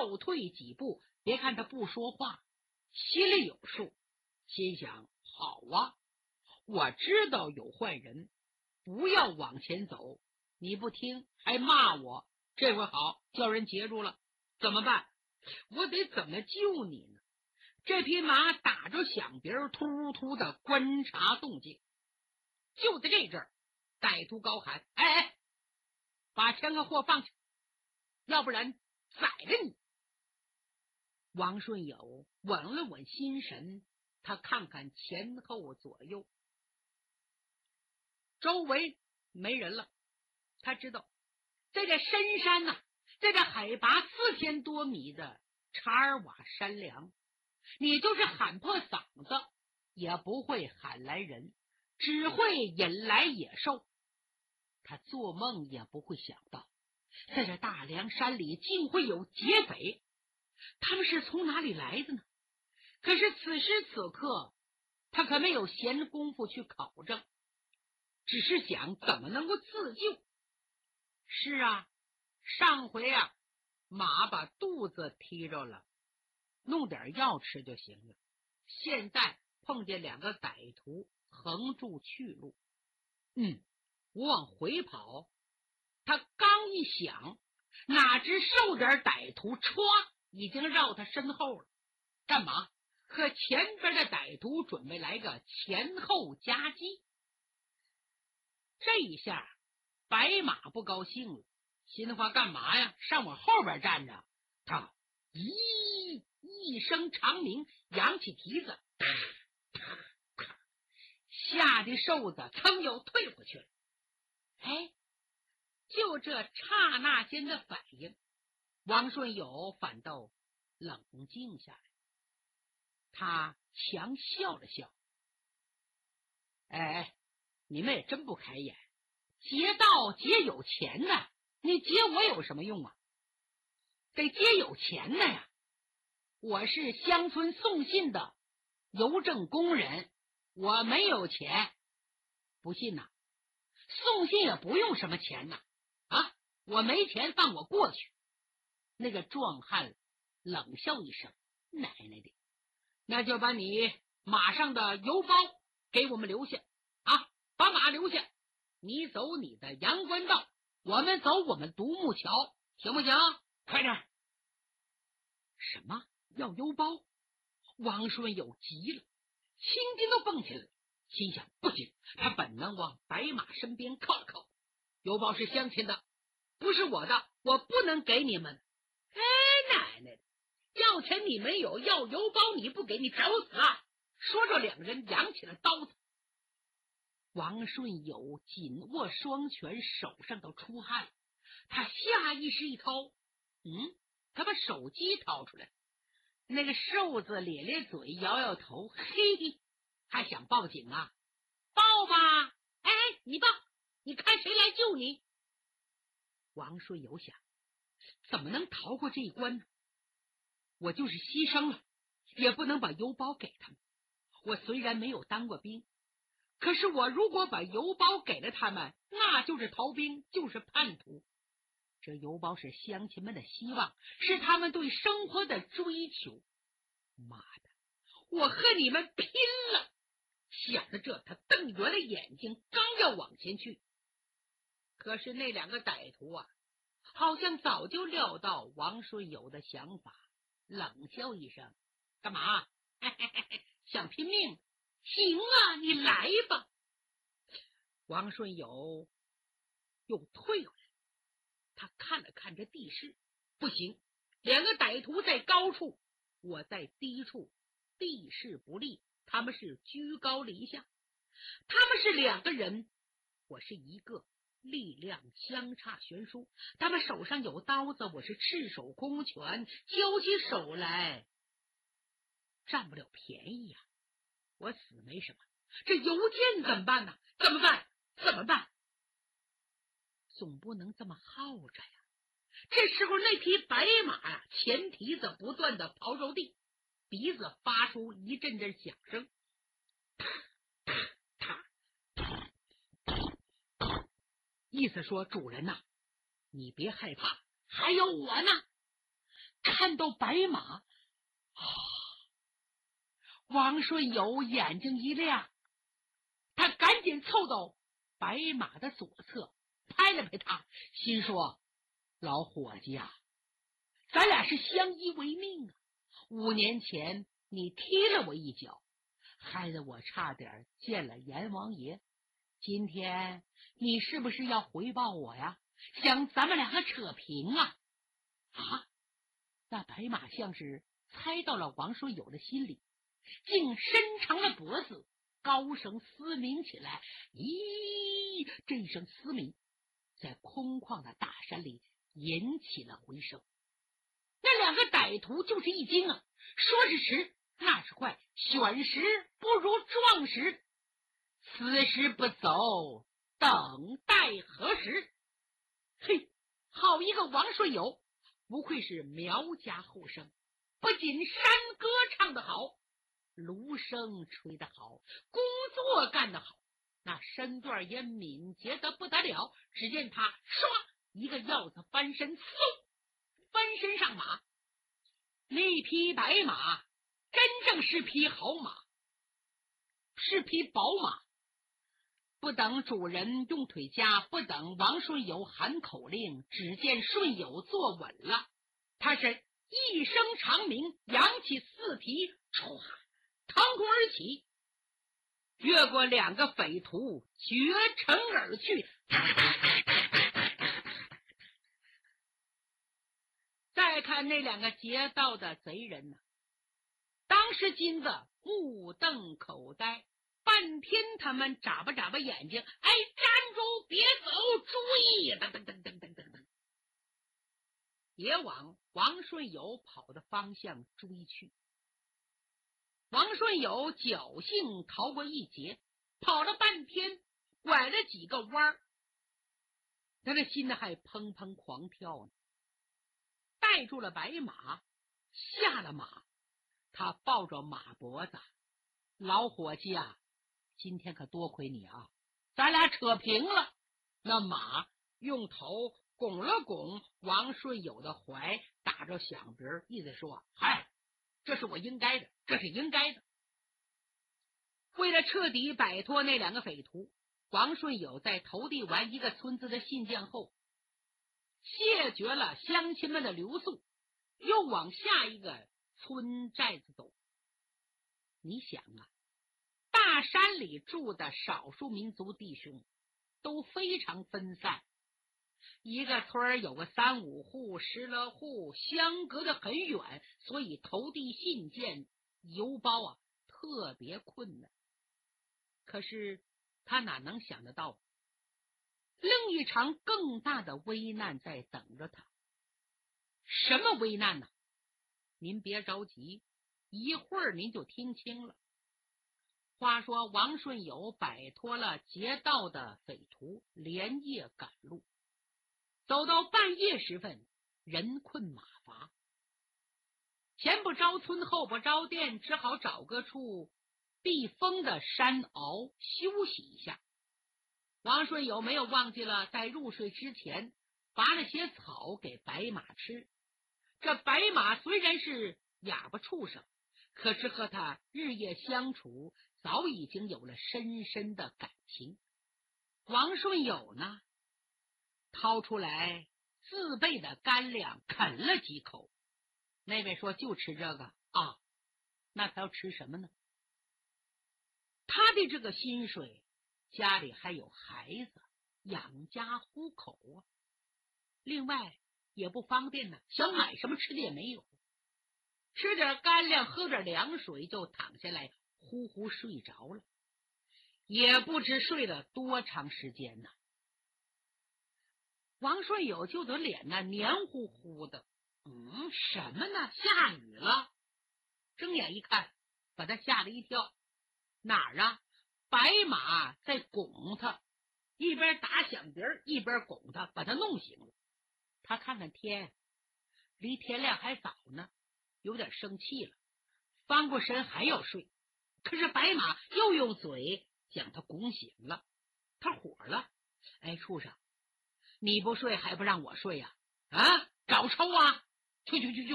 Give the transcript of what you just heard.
后退几步。别看他不说话，心里有数，心想好啊，我知道有坏人，不要往前走，你不听还骂我，这回好，叫人截住了，怎么办？我得怎么救你呢？这匹马打着响鼻，突突的观察动静。就在这阵儿，歹徒高喊：哎，把枪和货放下，要不然宰了你！王顺友稳了稳心神，他看看前后左右，周围没人了。他知道在这深山呐，在这海拔4000多米的查尔瓦山梁，你就是喊破嗓子也不会喊来人，只会引来野兽。他做梦也不会想到，在这大凉山里竟会有劫匪，他们是从哪里来的呢？可是此时此刻他可没有闲工夫去考证，只是想怎么能够自救。是啊，上回啊马把肚子踢着了，弄点药吃就行了，现在碰见2个歹徒横住去路，我往回跑。他刚一想，哪知受点歹徒歘已经绕他身后了。干嘛？和前边的歹徒准备来个前后夹击。这一下白马不高兴了，心话干嘛呀？上我后边站着。他一声长鸣，扬起蹄子，吓得瘦子噌又退回去了。哎，就这刹那间的反应，王顺友反倒冷静下来。他强笑了笑：哎，你们也真不开眼，劫道劫有钱的，你劫我有什么用啊？得劫有钱的呀！我是乡村送信的邮政工人，我没有钱。不信呐，送信也不用什么钱呐。啊，我没钱，放我过去。那个壮汉冷笑一声：奶奶的，那就把你马上的邮包给我们留下啊，把马留下，你走你的阳关道，我们走我们独木桥，行不行？快点！什么要邮包？王顺友急了，青筋都蹦起来了，心想不行，他本能往白马身边靠了靠。邮包是乡亲的，不是我的，我不能给你们。哎，奶奶的，要钱你没有，要邮包你不给，你找死啊！说着2人扬起了刀子。王顺友紧握双拳，手上都出汗，他下意识一掏，他把手机掏出来。那个瘦子咧咧嘴，摇摇头，嘿，还想报警啊？报吧！哎，你报，你看谁来救你？王顺友想，怎么能逃过这一关呢？我就是牺牲了，也不能把邮包给他们。我虽然没有当过兵，可是我如果把邮包给了他们，那就是逃兵，就是叛徒。这邮包是乡亲们的希望，是他们对生活的追求。妈的，我和你们拼了！想到这，他瞪圆了眼睛，刚要往前去，可是那2个歹徒啊，好像早就料到王顺友的想法，冷笑一声：干嘛？想拼命？行啊，你来吧。王顺友又退回来，他看了看这地势，不行，2个歹徒在高处，我在低处，地势不利，他们是居高临下，他们是2个人，我是1个，力量相差悬殊。他们手上有刀子，我是赤手空拳，交起手来占不了便宜呀。我死没什么，这邮件怎么办呢？怎么办？总不能这么耗着呀。这时候那匹白马啊，前蹄子不断的刨着地，鼻子发出一阵阵响声，意思说主人呐，你别害怕，还有我呢。咔看到白马，王顺友眼睛一亮，他赶紧凑到白马的左侧，拍了拍他，心说：老伙计啊，咱俩是相依为命啊！5年前你踢了我一脚，害得我差点见了阎王爷。今天你是不是要回报我呀？想咱们两个扯平啊？那白马像是猜到了王顺友的心里，竟伸长了脖子，高声嘶鸣起来。咦，这一声嘶鸣在空旷的大山里引起了回声。那两个歹徒就是一惊啊，说时迟，那时快，选时不如撞时，此时不走，等待何时？嘿，好一个王顺友，不愧是苗家后生，不仅山歌唱得好，芦声吹得好，工作干得好，那身段也敏捷得不得了。只见他唰一个鹞子翻身，嗖翻身上马。那匹白马真正是匹好马，是匹宝马。不等主人用腿夹，不等王顺友喊口令，只见顺友坐稳了，他是一声长鸣，扬起四蹄，唰腾空而起，越过2个匪徒，绝尘而去。再看那2个劫道的贼人呢，当时金子目瞪口呆，半天他们眨巴眨巴眼睛，哎，站住，别走，注意！噔噔噔噔噔噔噔，也往王顺友跑的方向追去。王顺友侥幸逃过一劫，跑了半天，拐了几个弯儿，他的心还砰砰狂跳呢。带住了白马，下了马，他抱着马脖子：老伙计啊，今天可多亏你啊，咱俩扯平了。那马用头拱了拱王顺友的怀，打着响鼻，意思说：嗨，这是我应该的，这是应该的。为了彻底摆脱那2个匪徒，王顺友在投递完一个村子的信件后，谢绝了乡亲们的留宿，又往下一个村寨子走。你想啊，大山里住的少数民族弟兄都非常分散，一个村有个3、5户、10来户，相隔得很远，所以投递信件、邮包啊特别困难。可是他哪能想得到，另一场更大的危难在等着他。什么危难呢？您别着急，一会儿您就听清了。话说王顺友摆脱了劫道的匪徒，连夜赶路，走到半夜时分，人困马乏，前不着村后不着店，只好找个处避风的山坳休息一下。王顺友没有忘记了在入睡之前拔了些草给白马吃。这白马虽然是哑巴畜生，可是和他日夜相处，早已经有了深深的感情。王顺友呢，掏出来自备的干粮啃了几口。那位说就吃这个啊，那他要吃什么呢？他的这个薪水，家里还有孩子，养家糊口啊。另外也不方便呢，想买什么吃的也没有，吃点干粮，喝点凉水，就躺下来呼呼睡着了，也不知睡了多长时间呢。王顺友就得脸呢黏糊糊的，什么呢？下雨了。睁眼一看，把他吓了一跳。哪儿啊？白马在拱他，一边打响笛一边拱他，把他弄醒了。他看看天，离天亮还早呢，有点生气了，翻过身还要睡，可是白马又用嘴将他拱醒了。他火了：哎，畜生，你不睡还不让我睡呀？啊，找抽啊！去去去去！